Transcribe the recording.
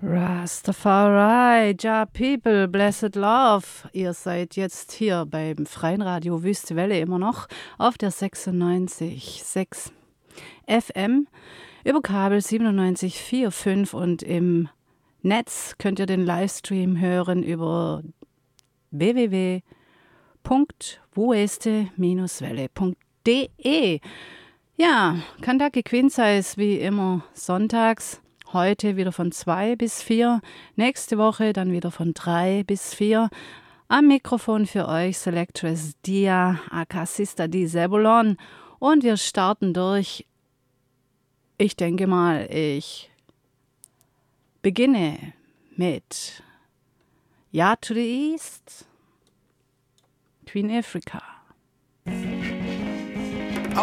Rastafari, ja people, blessed love. Ihr seid jetzt hier beim Freien Radio Wüste Welle immer noch auf der 96,6 FM, über Kabel 97,45 und im Netz könnt ihr den Livestream hören über www.wueste-welle.de. Ja, Kentucky Queen Size wie immer sonntags. Heute wieder von 2 bis 4. Nächste Woche dann wieder von 3 bis 4. Am Mikrofon für euch Selectress Dia, aka Sister D. Zebulon. Und wir starten durch. Ich denke mal, ich beginne mit Yard to the East, Queen Africa.